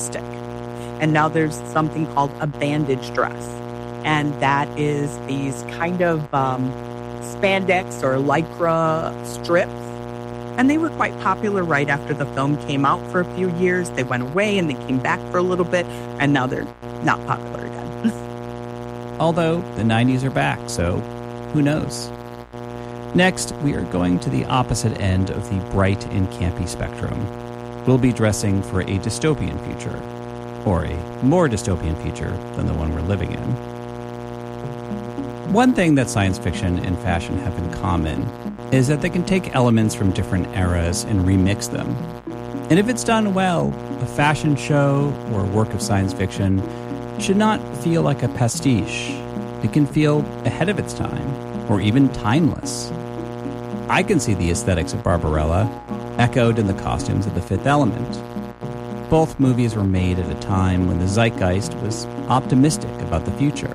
And now there's something called a bandage dress. And that is these kind of spandex or lycra strips. And they were quite popular right after the film came out for a few years. They went away and they came back for a little bit. And now they're not popular again. Although the 90s are back, so who knows? Next, we are going to the opposite end of the bright and campy spectrum. We'll be dressing for a dystopian future, or a more dystopian future than the one we're living in. One thing that science fiction and fashion have in common is that they can take elements from different eras and remix them. And if it's done well, a fashion show or a work of science fiction should not feel like a pastiche. It can feel ahead of its time, or even timeless. I can see the aesthetics of Barbarella echoed in the costumes of The Fifth Element. Both movies were made at a time when the zeitgeist was optimistic about the future.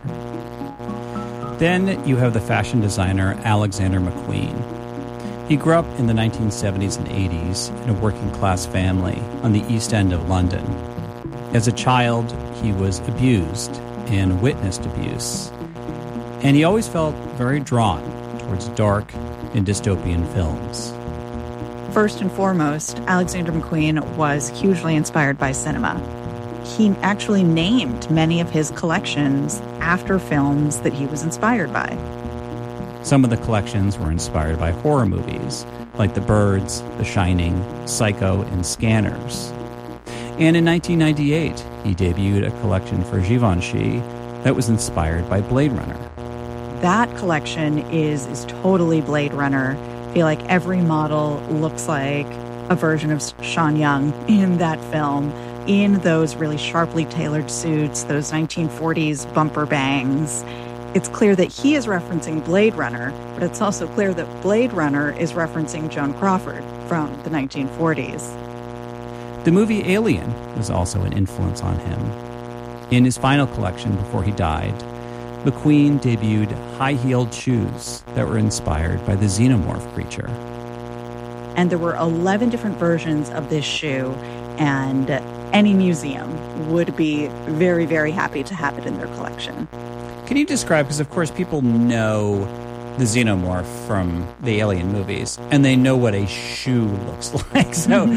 Then you have the fashion designer Alexander McQueen. He grew up in the 1970s and 80s in a working-class family on the East End of London. As a child, he was abused and witnessed abuse. And he always felt very drawn towards dark and dystopian films. First and foremost, Alexander McQueen was hugely inspired by cinema. He actually named many of his collections after films that he was inspired by. Some of the collections were inspired by horror movies, like The Birds, The Shining, Psycho, and Scanners. And in 1998, he debuted a collection for Givenchy that was inspired by Blade Runner. That collection is totally Blade Runner. I feel like every model looks like a version of Sean Young in that film, in those really sharply tailored suits, those 1940s bumper bangs. It's clear that he is referencing Blade Runner, but it's also clear that Blade Runner is referencing Joan Crawford from the 1940s. The movie Alien was also an influence on him. In his final collection before he died, McQueen debuted high-heeled shoes that were inspired by the xenomorph creature. And there were 11 different versions of this shoe, and any museum would be very, very happy to have it in their collection. Can you describe, because of course people know the xenomorph from the Alien movies, and they know what a shoe looks like. So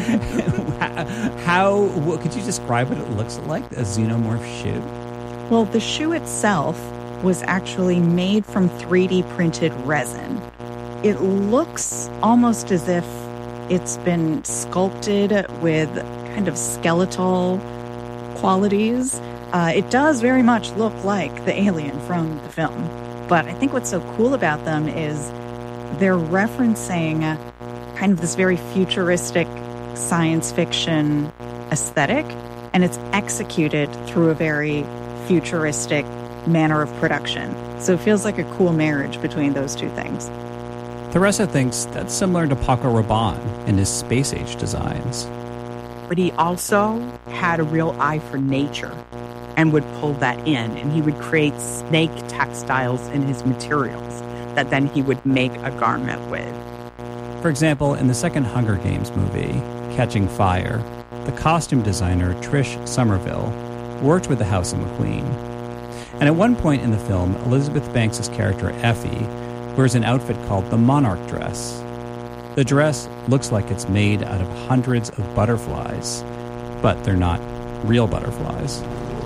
could you describe what it looks like, a xenomorph shoe? Well, the shoe itself was actually made from 3D printed resin. It looks almost as if it's been sculpted with kind of skeletal qualities. It does very much look like the alien from the film. But I think what's so cool about them is they're referencing kind of this very futuristic science fiction aesthetic, and it's executed through a very futuristic manner of production. So it feels like a cool marriage between those two things. Teresa thinks that's similar to Paco Rabanne in his space age designs. But he also had a real eye for nature and would pull that in, and he would create snake textiles in his materials that then he would make a garment with. For example, in the second Hunger Games movie, Catching Fire, the costume designer Trish Somerville worked with the House of McQueen. And at one point in the film, Elizabeth Banks' character Effie wears an outfit called the Monarch dress. The dress looks like it's made out of hundreds of butterflies, but they're not real butterflies.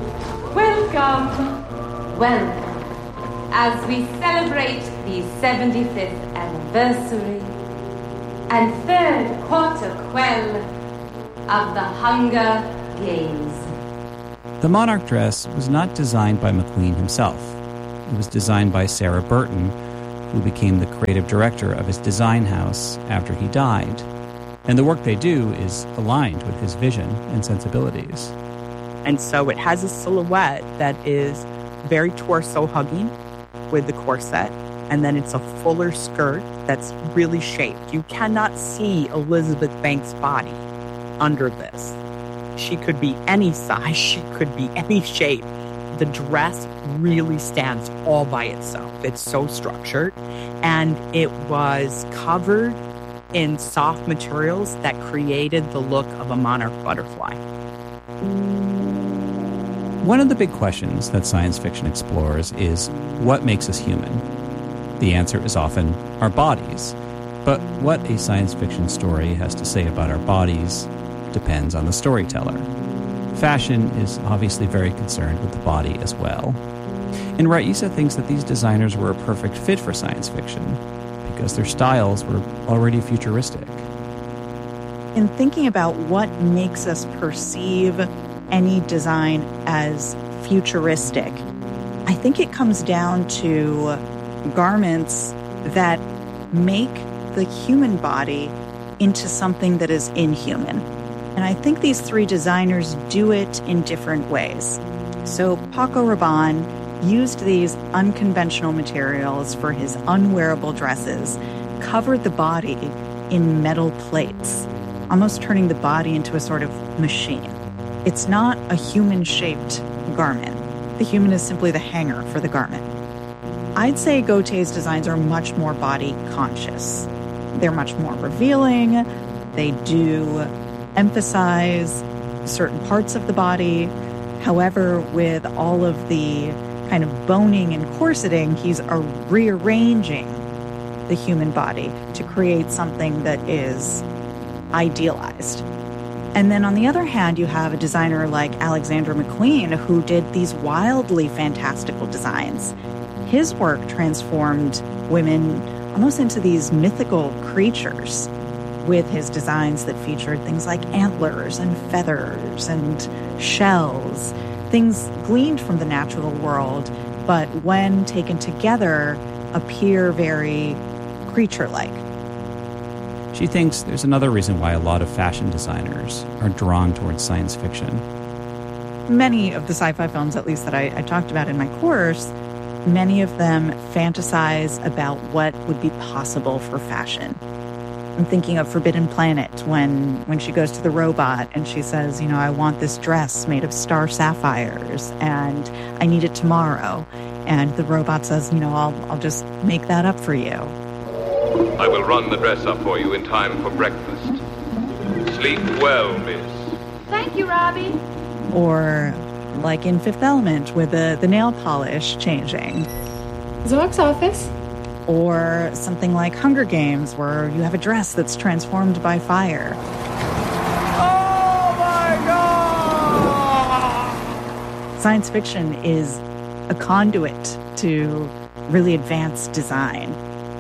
Welcome, welcome, as we celebrate the 75th anniversary and third quarter quell of the Hunger Games. The Monarch dress was not designed by McQueen himself. It was designed by Sarah Burton, who became the creative director of his design house after he died. And the work they do is aligned with his vision and sensibilities. And so it has a silhouette that is very torso-hugging with the corset, and then it's a fuller skirt that's really shaped. You cannot see Elizabeth Banks' body under this. She could be any size, she could be any shape. The dress really stands all by itself. It's so structured, and it was covered in soft materials that created the look of a monarch butterfly. One of the big questions that science fiction explores is what makes us human? The answer is often our bodies. But what a science fiction story has to say about our bodies depends on the storyteller. Fashion is obviously very concerned with the body as well. And Raissa thinks that these designers were a perfect fit for science fiction because their styles were already futuristic. In thinking about what makes us perceive any design as futuristic, I think it comes down to garments that make the human body into something that is inhuman. And I think these three designers do it in different ways. So Paco Rabanne used these unconventional materials for his unwearable dresses, covered the body in metal plates, almost turning the body into a sort of machine. It's not a human-shaped garment. The human is simply the hanger for the garment. I'd say Gautier's designs are much more body conscious. They're much more revealing. They do emphasize certain parts of the body. However, with all of the kind of boning and corseting, he's rearranging the human body to create something that is idealized. And then on the other hand, you have a designer like Alexander McQueen who did these wildly fantastical designs. His work transformed women almost into these mythical creatures with his designs that featured things like antlers and feathers and shells, things gleaned from the natural world, but when taken together, appear very creature-like. She thinks there's another reason why a lot of fashion designers are drawn towards science fiction. Many of the sci-fi films, at least that I talked about in my course, many of them fantasize about what would be possible for fashion. I'm thinking of Forbidden Planet when she goes to the robot and she says, you know, I want this dress made of star sapphires and I need it tomorrow. And the robot says, you know, I'll just make that up for you. I will run the dress up for you in time for breakfast. Sleep well, miss. Thank you, Robbie. Or like in Fifth Element with the nail polish changing. Zork's office. Or something like Hunger Games where you have a dress that's transformed by fire. Oh my God! Science fiction is a conduit to really advanced design.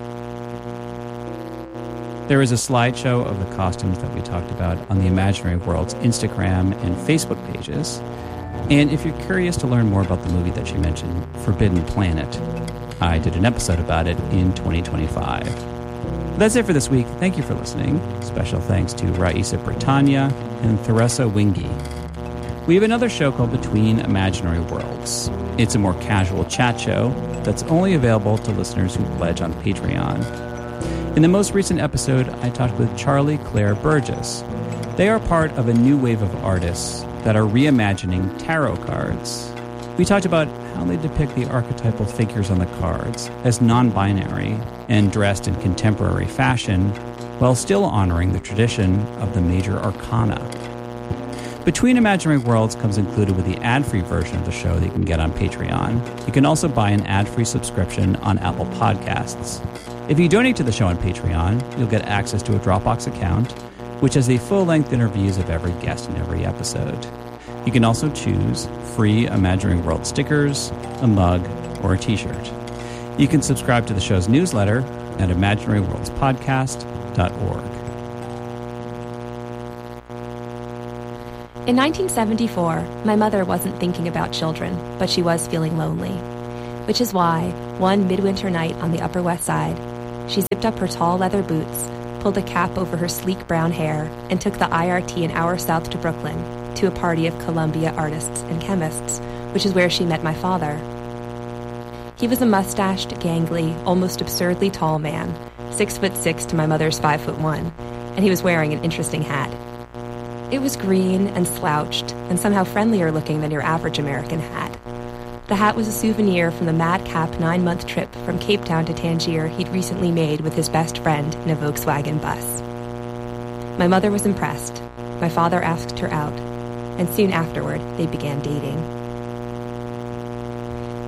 There is a slideshow of the costumes that we talked about on the Imaginary World's Instagram and Facebook pages. And if you're curious to learn more about the movie that she mentioned, Forbidden Planet, I did an episode about it in 2025. That's it for this week. Thank you for listening. Special thanks to Raissa Britannia and Theresa Wingy. We have another show called Between Imaginary Worlds. It's a more casual chat show that's only available to listeners who pledge on Patreon. In the most recent episode, I talked with Charlie Claire Burgess. They are part of a new wave of artists that are reimagining tarot cards. We talked about how they depict the archetypal figures on the cards as non-binary and dressed in contemporary fashion while still honoring the tradition of the major arcana. Between Imaginary Worlds comes included with the ad-free version of the show that you can get on Patreon. You can also buy an ad-free subscription on Apple Podcasts. If you donate to the show on Patreon, you'll get access to a Dropbox account, which has the full-length interviews of every guest in every episode. You can also choose free Imaginary World stickers, a mug, or a t-shirt. You can subscribe to the show's newsletter at imaginaryworldspodcast.org. In 1974, my mother wasn't thinking about children, but she was feeling lonely. Which is why, one midwinter night on the Upper West Side, she zipped up her tall leather boots, pulled a cap over her sleek brown hair, and took the IRT an hour south to Brooklyn to a party of Columbia artists and chemists, which is where she met my father. He was a mustached, gangly, almost absurdly tall man, 6'6" to my mother's 5'1", and he was wearing an interesting hat. It was green and slouched, and somehow friendlier looking than your average American hat. The hat was a souvenir from the madcap 9-month trip from Cape Town to Tangier he'd recently made with his best friend in a Volkswagen bus. My mother was impressed. My father asked her out, and soon afterward, they began dating.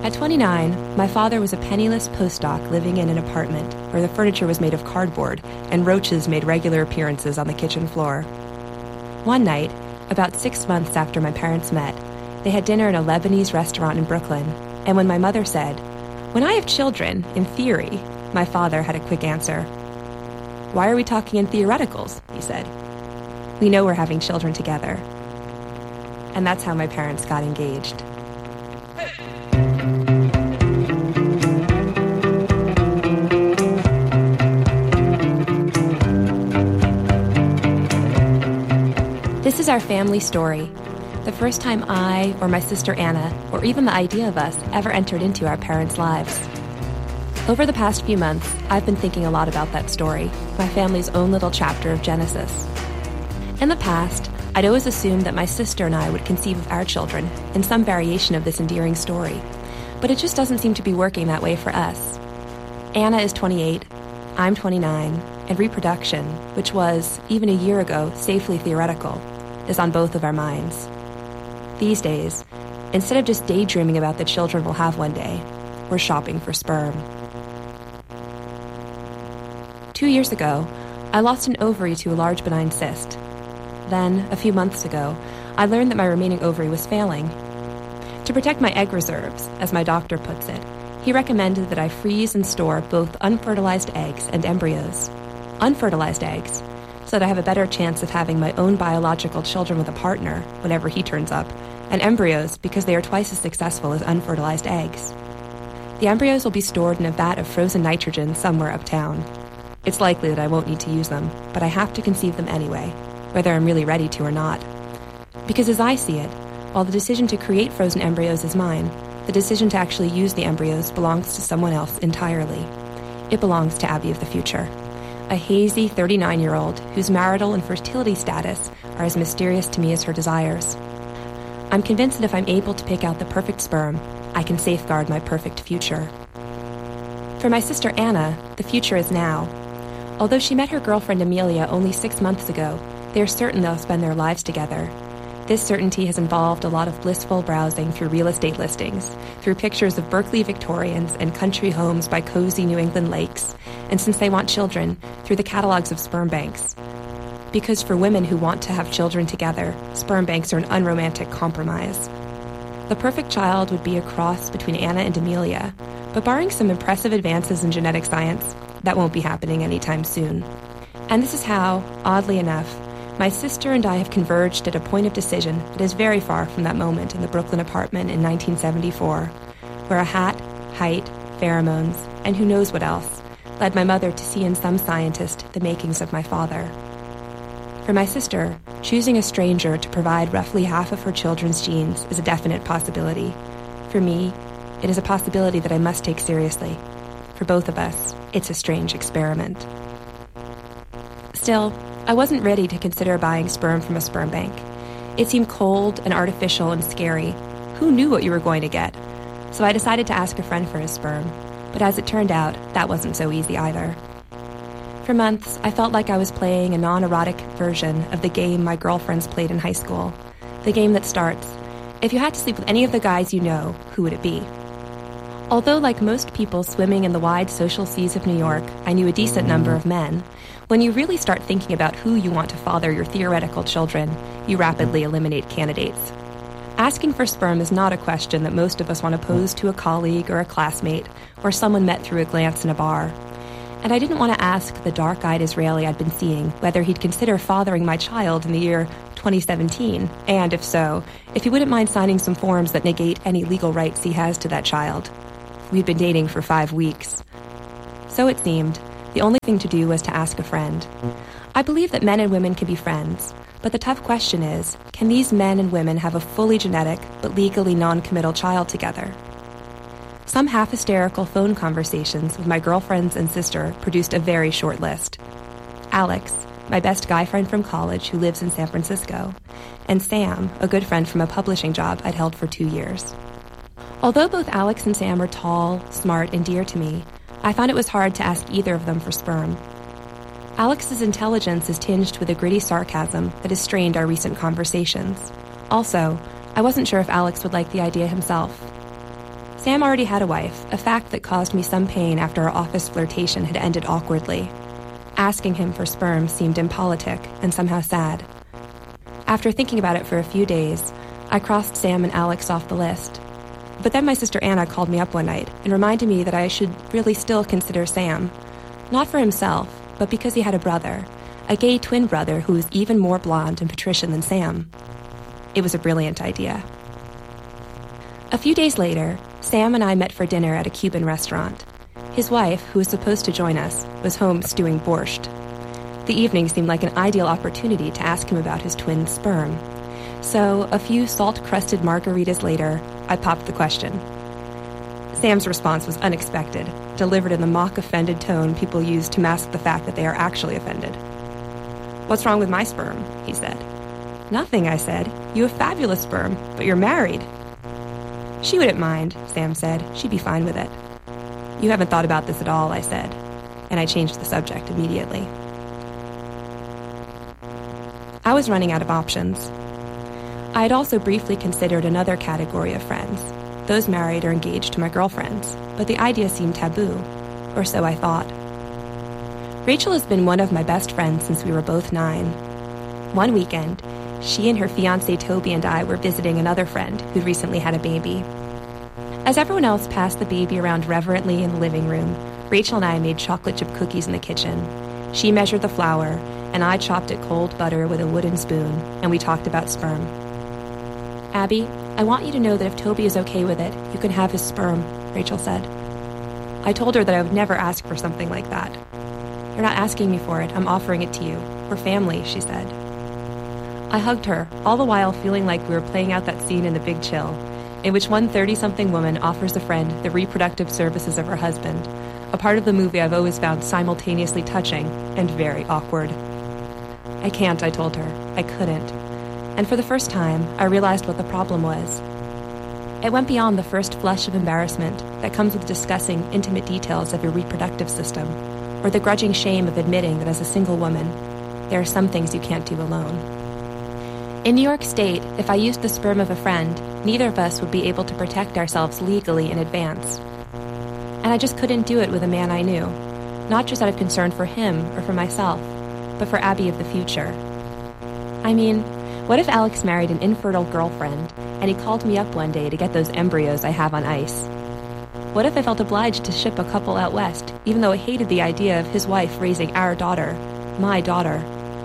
At 29, my father was a penniless postdoc living in an apartment where the furniture was made of cardboard and roaches made regular appearances on the kitchen floor. One night, about 6 months after my parents met, they had dinner in a Lebanese restaurant in Brooklyn, and when my mother said, "When I have children, in theory," my father had a quick answer. "Why are we talking in theoreticals?" he said. "We know we're having children together." And that's how my parents got engaged. This is our family story. The first time I, or my sister Anna, or even the idea of us ever entered into our parents' lives. Over the past few months, I've been thinking a lot about that story, my family's own little chapter of Genesis. In the past, I'd always assumed that my sister and I would conceive of our children in some variation of this endearing story, but it just doesn't seem to be working that way for us. Anna is 28, I'm 29, and reproduction, which was, even a year ago, safely theoretical, is on both of our minds. These days, instead of just daydreaming about the children we'll have one day, we're shopping for sperm. 2 years ago, I lost an ovary to a large benign cyst. Then, a few months ago, I learned that my remaining ovary was failing. To protect my egg reserves, as my doctor puts it, he recommended that I freeze and store both unfertilized eggs and embryos. Unfertilized eggs, so that I have a better chance of having my own biological children with a partner whenever he turns up, and embryos because they are twice as successful as unfertilized eggs. The embryos will be stored in a vat of frozen nitrogen somewhere uptown. It's likely that I won't need to use them, but I have to conceive them anyway, whether I'm really ready to or not. Because as I see it, while the decision to create frozen embryos is mine, the decision to actually use the embryos belongs to someone else entirely. It belongs to Abby of the future, a hazy 39-year-old whose marital and fertility status are as mysterious to me as her desires. I'm convinced that if I'm able to pick out the perfect sperm, I can safeguard my perfect future. For my sister Anna, the future is now. Although she met her girlfriend Amelia only 6 months ago, they are certain they'll spend their lives together. This certainty has involved a lot of blissful browsing through real estate listings, through pictures of Berkeley Victorians and country homes by cozy New England lakes, and since they want children, through the catalogs of sperm banks. Because for women who want to have children together, sperm banks are an unromantic compromise. The perfect child would be a cross between Anna and Amelia, but barring some impressive advances in genetic science, that won't be happening anytime soon. And this is how, oddly enough, my sister and I have converged at a point of decision that is very far from that moment in the Brooklyn apartment in 1974, where a hat, height, pheromones, and who knows what else, led my mother to see in some scientist the makings of my father. For my sister, choosing a stranger to provide roughly half of her children's genes is a definite possibility. For me, it is a possibility that I must take seriously. For both of us, it's a strange experiment. Still, I wasn't ready to consider buying sperm from a sperm bank. It seemed cold and artificial and scary. Who knew what you were going to get? So I decided to ask a friend for his sperm. But as it turned out, that wasn't so easy either. For months, I felt like I was playing a non-erotic version of the game my girlfriends played in high school. The game that starts, if you had to sleep with any of the guys you know, who would it be? Although, like most people swimming in the wide social seas of New York, I knew a decent number of men, when you really start thinking about who you want to father your theoretical children, you rapidly eliminate candidates. Asking for sperm is not a question that most of us want to pose to a colleague or a classmate or someone met through a glance in a bar. And I didn't want to ask the dark-eyed Israeli I'd been seeing whether he'd consider fathering my child in the year 2017, and if so, if he wouldn't mind signing some forms that negate any legal rights he has to that child. We'd been dating for 5 weeks. So it seemed, the only thing to do was to ask a friend. I believe that men and women can be friends, but the tough question is, can these men and women have a fully genetic but legally non-committal child together? Some half-hysterical phone conversations with my girlfriends and sister produced a very short list. Alex, my best guy friend from college who lives in San Francisco, and Sam, a good friend from a publishing job I'd held for 2 years. Although both Alex and Sam are tall, smart, and dear to me, I found it was hard to ask either of them for sperm. Alex's intelligence is tinged with a gritty sarcasm that has strained our recent conversations. Also, I wasn't sure if Alex would like the idea himself. Sam already had a wife, a fact that caused me some pain after our office flirtation had ended awkwardly. Asking him for sperm seemed impolitic and somehow sad. After thinking about it for a few days, I crossed Sam and Alex off the list. But then my sister Anna called me up one night and reminded me that I should really still consider Sam. Not for himself, but because he had a brother, a gay twin brother who was even more blonde and patrician than Sam. It was a brilliant idea. A few days later, Sam and I met for dinner at a Cuban restaurant. His wife, who was supposed to join us, was home stewing borscht. The evening seemed like an ideal opportunity to ask him about his twin sperm. So, a few salt-crusted margaritas later, I popped the question. Sam's response was unexpected, delivered in the mock-offended tone people use to mask the fact that they are actually offended. "What's wrong with my sperm?" he said. "Nothing," I said. "You have fabulous sperm, but you're married." "She wouldn't mind," Sam said. "She'd be fine with it." "You haven't thought about this at all," I said, and I changed the subject immediately. I was running out of options. I had also briefly considered another category of friends, those married or engaged to my girlfriends, but the idea seemed taboo, or so I thought. Rachel has been one of my best friends since we were both 9. One weekend, she and her fiancé Toby and I were visiting another friend who'd recently had a baby. As everyone else passed the baby around reverently in the living room, Rachel and I made chocolate chip cookies in the kitchen. She measured the flour, and I chopped at cold butter with a wooden spoon, and we talked about sperm. "Abby, I want you to know that if Toby is okay with it, you can have his sperm," Rachel said. I told her that I would never ask for something like that. "You're not asking me for it, I'm offering it to you. We're family," she said. I hugged her, all the while feeling like we were playing out that scene in The Big Chill, in which one 30-something woman offers a friend the reproductive services of her husband, a part of the movie I've always found simultaneously touching and very awkward. "I can't," I told her. I couldn't. And for the first time, I realized what the problem was. It went beyond the first flush of embarrassment that comes with discussing intimate details of your reproductive system, or the grudging shame of admitting that as a single woman, there are some things you can't do alone. In New York State, if I used the sperm of a friend, neither of us would be able to protect ourselves legally in advance. And I just couldn't do it with a man I knew, not just out of concern for him or for myself, but for Abby of the future. I mean, what if Alex married an infertile girlfriend, and he called me up one day to get those embryos I have on ice? What if I felt obliged to ship a couple out west, even though I hated the idea of his wife raising our daughter, my daughter?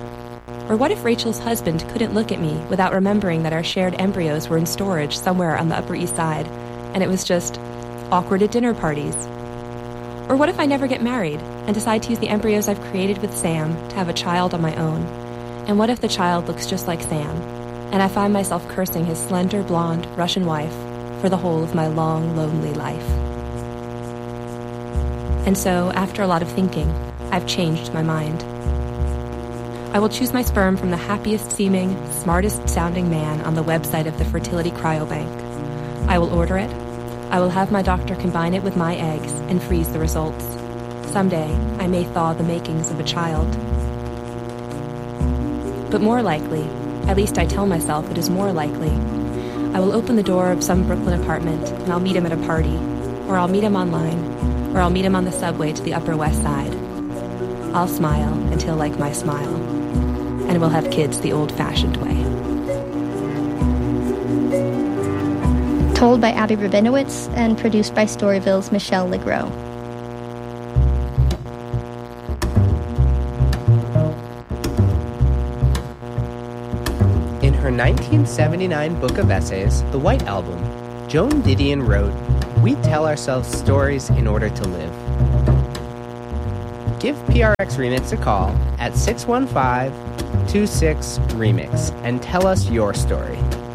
Or what if Rachel's husband couldn't look at me without remembering that our shared embryos were in storage somewhere on the Upper East Side, and it was just awkward at dinner parties? Or what if I never get married and decide to use the embryos I've created with Sam to have a child on my own? And what if the child looks just like Sam, and I find myself cursing his slender, blonde Russian wife for the whole of my long, lonely life? And so, after a lot of thinking, I've changed my mind. I will choose my sperm from the happiest-seeming, smartest-sounding man on the website of the Fertility Cryobank. I will order it. I will have my doctor combine it with my eggs and freeze the results. Someday, I may thaw the makings of a child. But more likely, at least I tell myself it is more likely, I will open the door of some Brooklyn apartment and I'll meet him at a party, or I'll meet him online, or I'll meet him on the subway to the Upper West Side. I'll smile and he'll like my smile, and we'll have kids the old-fashioned way. Told by Abby Rabinowitz and produced by Storyville's Michelle Legros. In her 1979 book of essays, The White Album, Joan Didion wrote, "We tell ourselves stories in order to live." Give PRX Remix a call at 615-26-REMIX and tell us your story.